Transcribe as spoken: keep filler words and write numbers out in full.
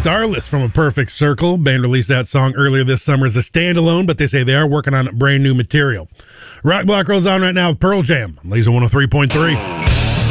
Starless from A Perfect Circle. Band released that song earlier this summer as a standalone, but they say they are working on brand new material. Rock Block rolls on right now with Pearl Jam on Laser one oh three point three.